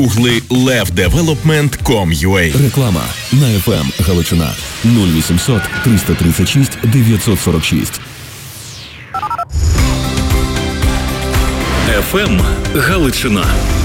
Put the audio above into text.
Гугли levdevelopment.com.ua. Реклама на FM Галичина 0800 336 946. FM Галичина.